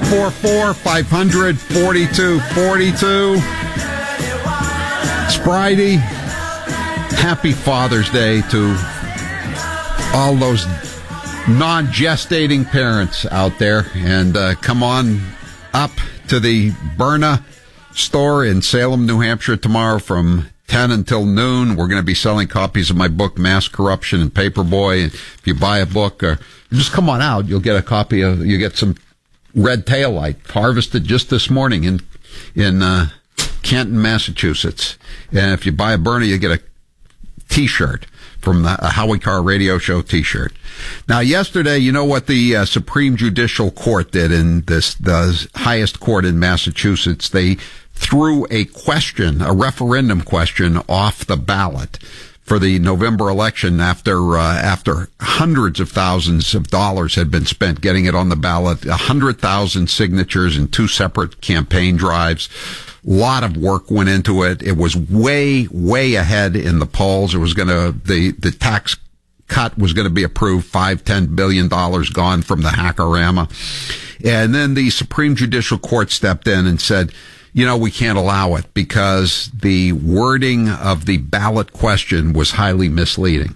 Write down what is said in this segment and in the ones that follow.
844-500-4242. It's Friday. Happy Father's Day to all those non-gestating parents out there. And come on up to the Byrna store in Salem, New Hampshire tomorrow from 10 until noon. We're going to be selling copies of my book, Mass Corruption and Paperboy. And if you buy a book, just come on out. You'll get a copy of, you get some red taillight harvested just this morning in Canton, Massachusetts. And if you buy a Byrna, you get a T-shirt from the Howie Carr Radio Show T-shirt. Now, yesterday, you know what the Supreme Judicial Court did in the highest court in Massachusetts? They threw a referendum question off the ballot for the November election after hundreds of thousands of dollars had been spent getting it on the ballot, 100,000 signatures in 2 separate campaign drives. A lot of work went into it. It was way, way ahead in the polls. It was the tax cut was going to be approved, $5-10 billion gone from the hackorama. And then the Supreme Judicial Court stepped in and said, we can't allow it because the wording of the ballot question was highly misleading,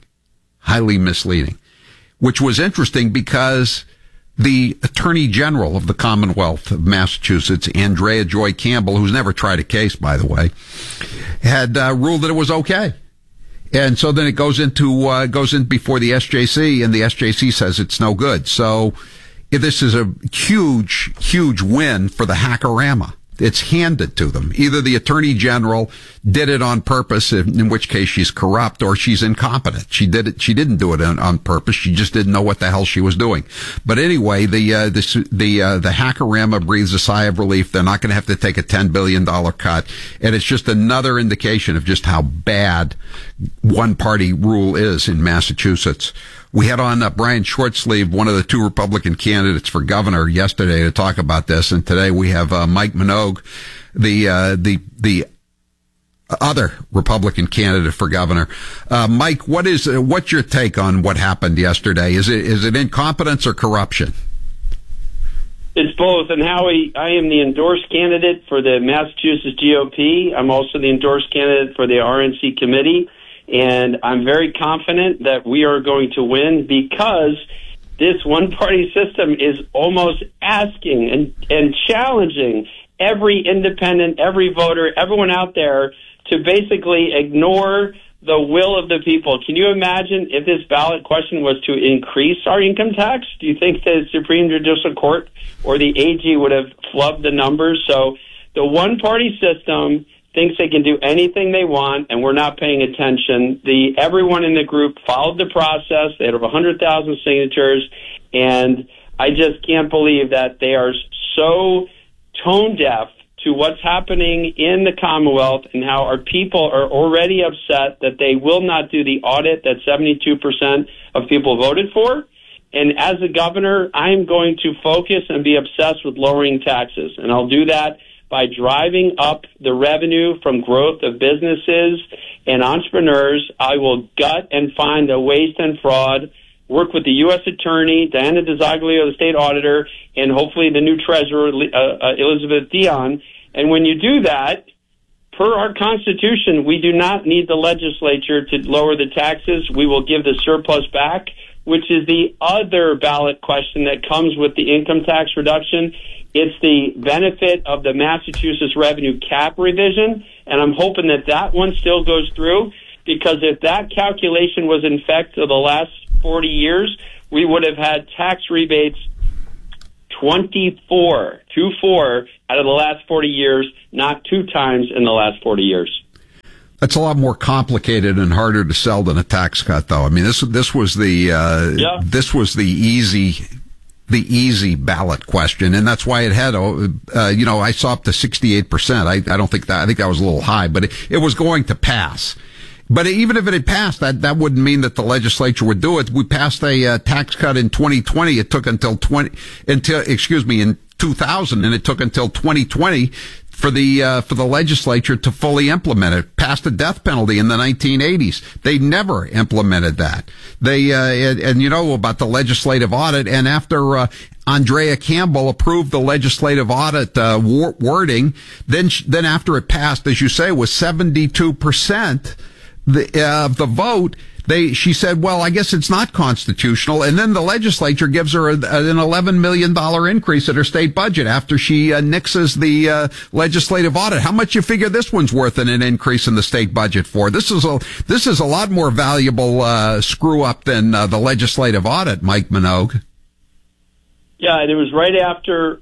which was interesting because the Attorney General of the Commonwealth of Massachusetts, Andrea Joy Campbell, who's never tried a case, by the way, had ruled that it was okay. And so then it goes in before the SJC, and the SJC says it's no good. So this is a huge, huge win for the hackorama. It's handed to them. Either the Attorney General did it on purpose, in which case she's corrupt, or she's incompetent. She didn't do it on purpose. She just didn't know what the hell she was doing. But anyway, the hackorama breathes a sigh of relief. They're not going to have to take a $10 billion cut. And it's just another indication of just how bad one-party rule is in Massachusetts. We had on Brian Shortsleeve, one of the 2 Republican candidates for governor, yesterday to talk about this, and today we have Mike Minogue, the other Republican candidate for governor. Mike, what's your take on what happened yesterday? Is it incompetence or corruption? It's both. And Howie, I am the endorsed candidate for the Massachusetts GOP. I'm also the endorsed candidate for the RNC committee. And I'm very confident that we are going to win because this one-party system is almost asking and challenging every independent, every voter, everyone out there to basically ignore the will of the people. Can you imagine if this ballot question was to increase our income tax? Do you think the Supreme Judicial Court or the AG would have flubbed the numbers? So the one-party system thinks they can do anything they want, and we're not paying attention. Everyone in the group followed the process. They had over 100,000 signatures, and I just can't believe that they are so tone deaf to what's happening in the Commonwealth and how our people are already upset that they will not do the audit that 72% of people voted for. And as a governor, I'm going to focus and be obsessed with lowering taxes, and I'll do that by driving up the revenue from growth of businesses and entrepreneurs. I will gut and find the waste and fraud, work with the U.S. Attorney, Diana DiZoglio, the state auditor, and hopefully the new treasurer, Elizabeth Dion. And when you do that, per our Constitution, we do not need the legislature to lower the taxes. We will give the surplus back, which is the other ballot question that comes with the income tax reduction. It's the benefit of the Massachusetts revenue cap revision, and I'm hoping that one still goes through, because if that calculation was in effect for the last 40 years, we would have had tax rebates 24 out of the last 40 years, not 2 times in the last 40 years. That's a lot more complicated and harder to sell than a tax cut, though. I mean, this was the easy ballot question, and that's why it had, I saw up to 68%. I think that was a little high, but it was going to pass. But even if it had passed, that wouldn't mean that the legislature would do it. We passed a tax cut in 2020. It took in 2000, and it took until 2020 for the legislature to fully implement it. Passed the death penalty in the 1980s. They never implemented that. They and you know about the legislative audit, and after Andrea Campbell approved the legislative audit wording. Then after it passed, as you say, was 72% of the vote. She said, well, I guess it's not constitutional. And then the legislature gives her an $11 million increase in her state budget after she nixes the legislative audit. How much you figure this one's worth in an increase in the state budget for? This is a lot more valuable screw up than the legislative audit, Mike Minogue. Yeah, and it was right after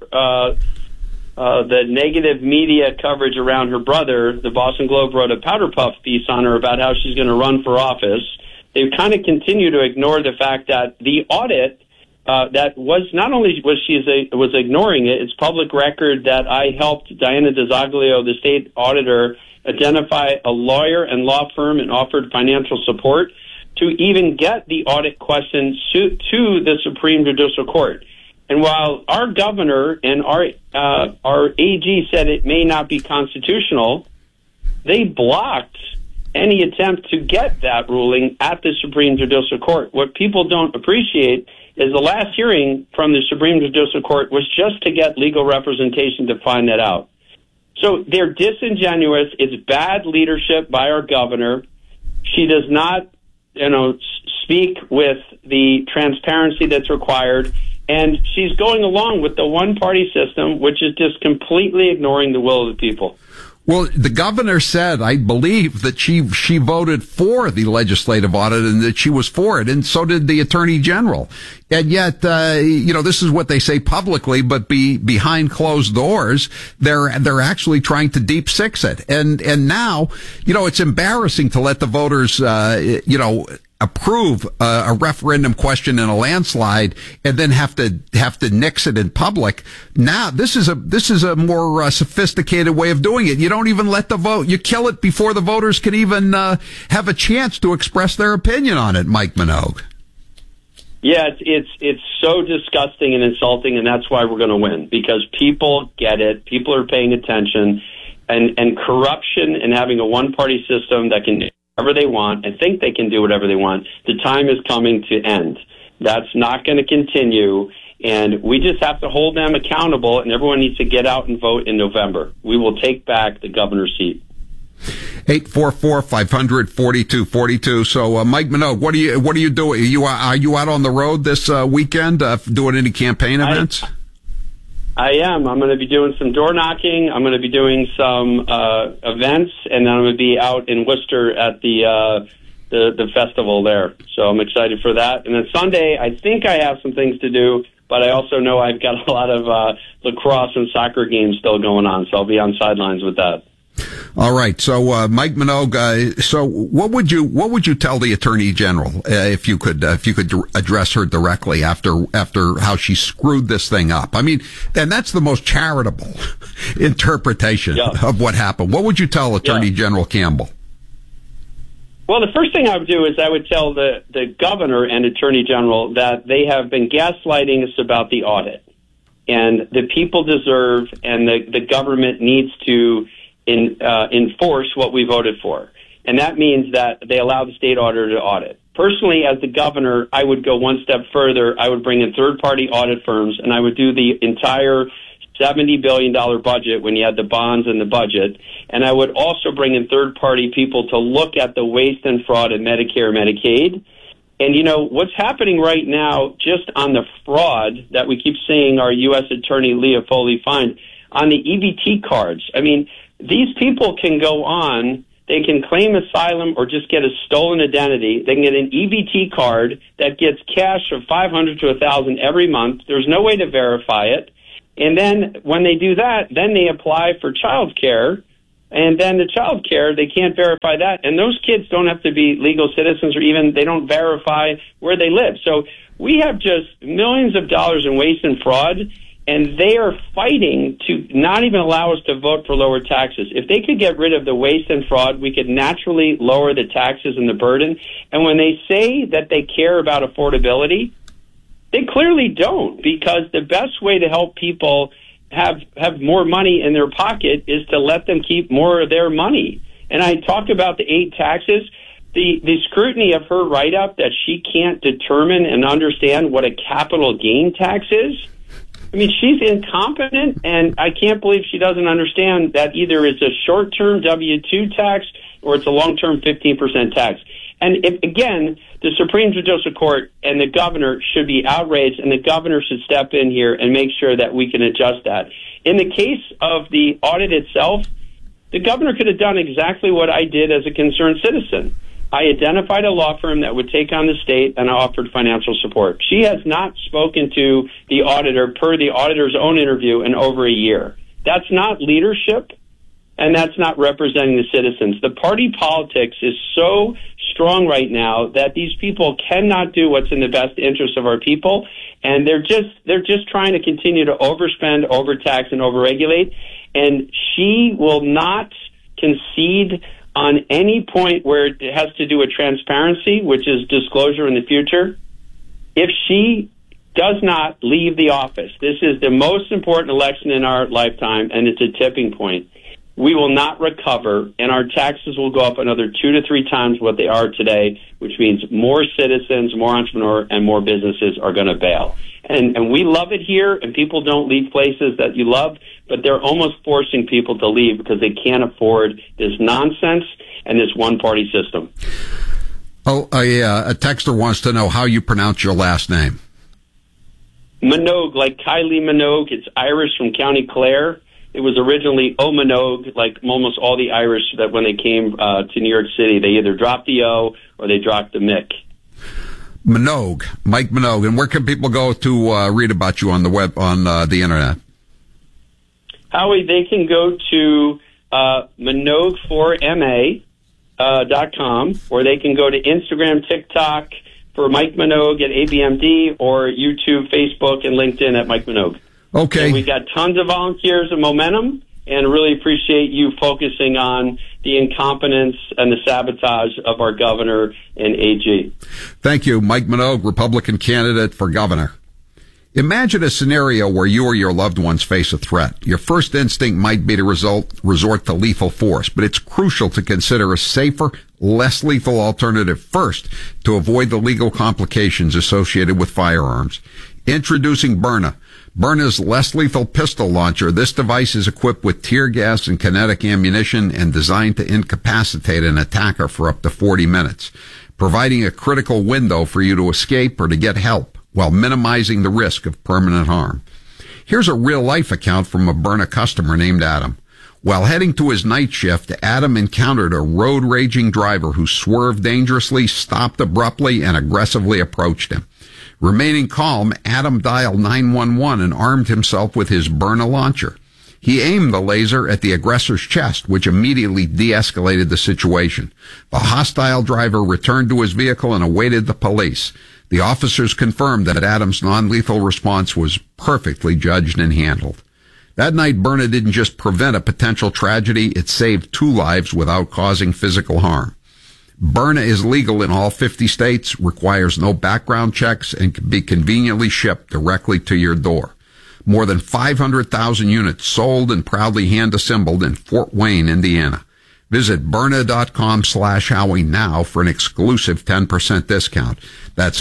the negative media coverage around her brother. The Boston Globe wrote a powder puff piece on her about how she's going to run for office. They kind of continue to ignore the fact that the audit that was not only was ignoring it, it's public record that I helped Diana DeZoglio, the state auditor, identify a lawyer and law firm and offered financial support to even get the audit question to the Supreme Judicial Court. And while our governor and our AG said it may not be constitutional, they blocked any attempt to get that ruling at the Supreme Judicial Court. What people don't appreciate is the last hearing from the Supreme Judicial Court was just to get legal representation to find that out. So they're disingenuous. It's bad leadership by our governor. She does not, speak with the transparency that's required. And she's going along with the one-party system, which is just completely ignoring the will of the people. Well, the governor said, I believe, that she voted for the legislative audit and that she was for it, and so did the attorney general. And yet, this is what they say publicly, but behind closed doors, they're actually trying to deep six it. And now, it's embarrassing to let the voters, approve a referendum question in a landslide and then have to nix it in public. Now, this is a more sophisticated way of doing it. You don't even let the vote. You kill it before the voters can even have a chance to express their opinion on it, Mike Minogue. Yeah, it's so disgusting and insulting, and that's why we're going to win, because people get it. People are paying attention, and corruption and having a one-party system that can whatever they want and think they can do whatever they want, the time is coming to end. That's not going to continue, and we just have to hold them accountable, and everyone needs to get out and vote in November. We will take back the governor's seat. 844-500-4242. So, Mike Minogue, what are you doing? Are you out on the road this weekend, doing any campaign events? I am. I'm going to be doing some door knocking. I'm going to be doing some events, and then I'm going to be out in Worcester at the festival there. So I'm excited for that. And then Sunday, I think I have some things to do, but I also know I've got a lot of lacrosse and soccer games still going on, so I'll be on sidelines with that. All right. So, Mike Minogue, so what would you tell the Attorney General if you could address her directly after how she screwed this thing up? I mean, and that's the most charitable interpretation of what happened. What would you tell Attorney General Campbell? Well, the first thing I would do is I would tell the governor and Attorney General that they have been gaslighting us about the audit, and the people deserve, and the government needs to enforce what we voted for. And that means that they allow the state auditor to audit. Personally, as the governor, I would go one step further. I would bring in third-party audit firms, and I would do the entire $70 billion budget when you had the bonds and the budget. And I would also bring in third-party people to look at the waste and fraud in Medicare and Medicaid. And, what's happening right now, just on the fraud that we keep seeing our U.S. Attorney Leah Foley find on the EBT cards. I mean, these people can go on, they can claim asylum or just get a stolen identity. They can get an EBT card that gets cash of $500 to $1,000 every month. There's no way to verify it. And then when they do that, then they apply for child care. And then the child care, they can't verify that. And those kids don't have to be legal citizens, or even they don't verify where they live. So we have just millions of dollars in waste and fraud. And they are fighting to not even allow us to vote for lower taxes. If they could get rid of the waste and fraud, we could naturally lower the taxes and the burden. And when they say that they care about affordability, they clearly don't, because the best way to help people have more money in their pocket is to let them keep more of their money. And I talked about the 8 taxes. The scrutiny of her write-up that she can't determine and understand what a capital gain tax is. I mean, she's incompetent, and I can't believe she doesn't understand that either it's a short-term W-2 tax or it's a long-term 15% tax. And again, the Supreme Judicial Court and the governor should be outraged, and the governor should step in here and make sure that we can adjust that. In the case of the audit itself, the governor could have done exactly what I did as a concerned citizen. I identified a law firm that would take on the state, and I offered financial support. She has not spoken to the auditor per the auditor's own interview in over a year. That's not leadership, and that's not representing the citizens. The party politics is so strong right now that these people cannot do what's in the best interest of our people, and they're just trying to continue to overspend, overtax, and overregulate. And she will not concede on any point where it has to do with transparency, which is disclosure in the future. If she does not leave the office, this is the most important election in our lifetime, and it's a tipping point. We will not recover, and our taxes will go up another 2 to 3 times what they are today, which means more citizens, more entrepreneurs, and more businesses are going to bail. And we love it here, and people don't leave places that you love, but they're almost forcing people to leave because they can't afford this nonsense and this one-party system. Oh, a texter wants to know how you pronounce your last name. Minogue, like Kylie Minogue. It's Irish from County Clare. It was originally O Minogue, like almost all the Irish that when they came to New York City, they either dropped the O or they dropped the Mick. Minogue, Mike Minogue. And where can people go to read about you on the web, on the internet? Howie, they can go to Minogue4MA.com, or they can go to Instagram, TikTok for Mike Minogue at ABMD, or YouTube, Facebook, and LinkedIn at Mike Minogue. Okay. And we got tons of volunteers and momentum, and really appreciate you focusing on the incompetence and the sabotage of our governor and AG. Thank you, Mike Minogue, Republican candidate for governor. Imagine a scenario where you or your loved ones face a threat. Your first instinct might be to resort to lethal force, but it's crucial to consider a safer, less lethal alternative first to avoid the legal complications associated with firearms. Introducing Byrna. Byrna's less lethal pistol launcher. This device is equipped with tear gas and kinetic ammunition and designed to incapacitate an attacker for up to 40 minutes, providing a critical window for you to escape or to get help while minimizing the risk of permanent harm. Here's a real-life account from a Byrna customer named Adam. While heading to his night shift, Adam encountered a road-raging driver who swerved dangerously, stopped abruptly, and aggressively approached him. Remaining calm, Adam dialed 911 and armed himself with his Byrna launcher. He aimed the laser at the aggressor's chest, which immediately de-escalated the situation. The hostile driver returned to his vehicle and awaited the police. The officers confirmed that Adam's non-lethal response was perfectly judged and handled. That night, Byrna didn't just prevent a potential tragedy, it saved 2 lives without causing physical harm. Byrna is legal in all 50 states, requires no background checks, and can be conveniently shipped directly to your door. More than 500,000 units sold and proudly hand-assembled in Fort Wayne, Indiana. Visit Byrna.com/Howie now for an exclusive 10% discount. That's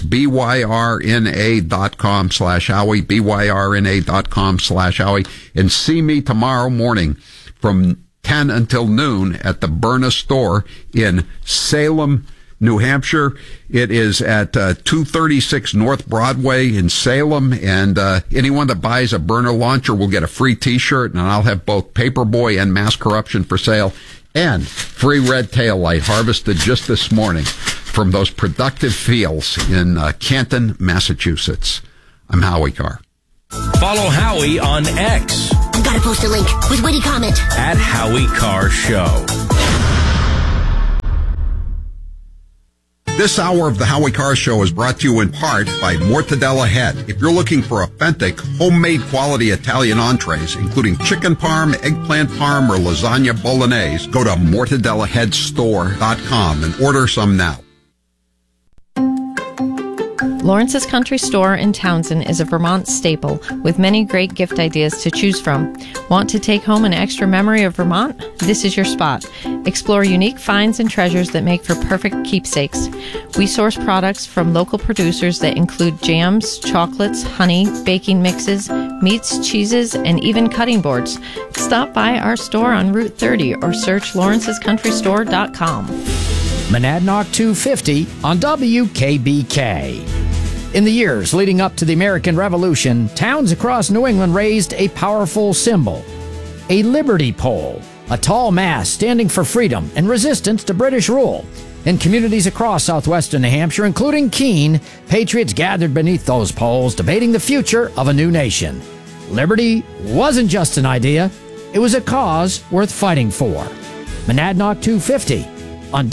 BYRNA.com/Howie, BYRNA.com/Howie. And see me tomorrow morning from 10 until noon at the Byrna store in Salem, New Hampshire. It is at 236 North Broadway in Salem, and anyone that buys a Byrna launcher will get a free T-shirt, and I'll have both Paperboy and Mass Corruption for sale, and free red tail light harvested just this morning from those productive fields in Canton, Massachusetts. I'm Howie Carr. Follow Howie on X. I've got to post a link with witty comment. At Howie Carr Show. This hour of the Howie Carr Show is brought to you in part by Mortadella Head. If you're looking for authentic, homemade quality Italian entrees, including chicken parm, eggplant parm, or lasagna bolognese, go to mortadellaheadstore.com and order some now. Lawrence's Country Store in Townsend is a Vermont staple with many great gift ideas to choose from. Want to take home an extra memory of Vermont? This is your spot. Explore unique finds and treasures that make for perfect keepsakes. We source products from local producers that include jams, chocolates, honey, baking mixes, meats, cheeses, and even cutting boards. Stop by our store on Route 30 or search lawrencescountrystore.com. Monadnock 250 on WKBK. In the years leading up to the American Revolution, towns across New England raised a powerful symbol, a liberty pole, a tall mast standing for freedom and resistance to British rule. In communities across southwestern New Hampshire, including Keene, patriots gathered beneath those poles, debating the future of a new nation. Liberty wasn't just an idea, it was a cause worth fighting for. Monadnock 250 on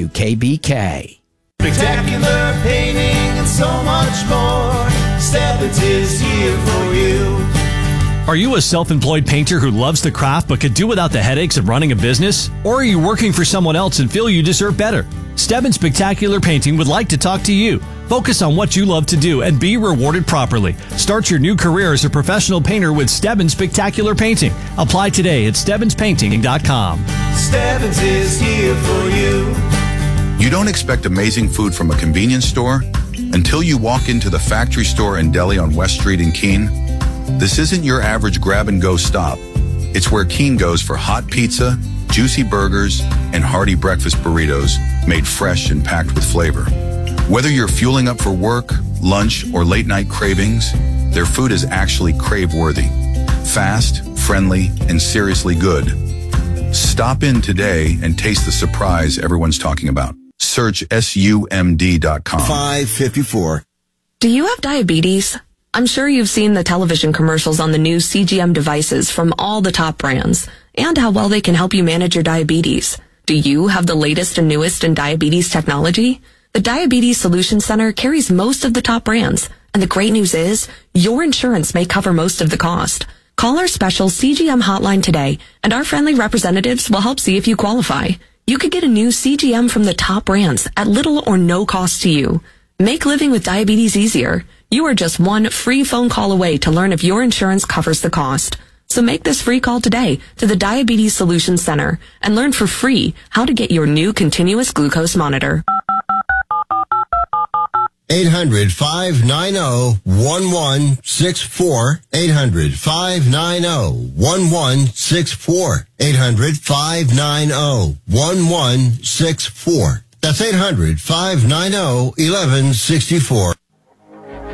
WKBK. Spectacular painting and so much more. Stebbins is here for you. Are you a self-employed painter who loves the craft but could do without the headaches of running a business? Or are you working for someone else and feel you deserve better? Stebbins Spectacular Painting would like to talk to you. Focus on what you love to do and be rewarded properly. Start your new career as a professional painter with Stebbins Spectacular Painting. Apply today at StebbinsPainting.com. Stebbins is here for you. You don't expect amazing food from a convenience store until you walk into the Factory Store and Deli on West Street in Keene. This isn't your average grab-and-go stop. It's where Keene goes for hot pizza, juicy burgers, and hearty breakfast burritos made fresh and packed with flavor. Whether you're fueling up for work, lunch, or late-night cravings, their food is actually crave-worthy. Fast, friendly, and seriously good. Stop in today and taste the surprise everyone's talking about. Search SUMD.com. 554. Do you have diabetes? I'm sure you've seen the television commercials on the new CGM devices from all the top brands and how well they can help you manage your diabetes. Do you have the latest and newest in diabetes technology? The Diabetes Solutions Center carries most of the top brands, and the great news is your insurance may cover most of the cost. Call our special CGM hotline today, and our friendly representatives will help see if you qualify. You could get a new CGM from the top brands at little or no cost to you. Make living with diabetes easier. You are just one free phone call away to learn if your insurance covers the cost. So make this free call today to the Diabetes Solutions Center and learn for free how to get your new continuous glucose monitor. 800-590-1164. 800-590-1164. 800-590-1164. That's 800-590-1164.